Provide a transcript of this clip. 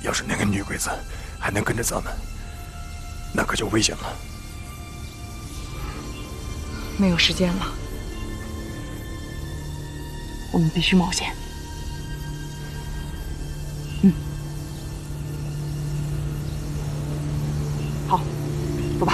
要是那个女鬼子还能跟着咱们，那可就危险了。 没有时间了，我们必须冒险。